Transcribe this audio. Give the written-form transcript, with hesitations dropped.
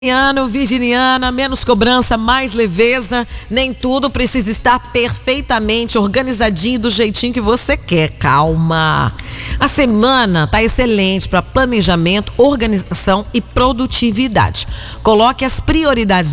Virginiana, menos cobrança, mais leveza. Nem tudo precisa estar perfeitamente organizadinho do jeitinho que você quer. Calma. A semana tá excelente para planejamento, organização e produtividade. Coloque as prioridades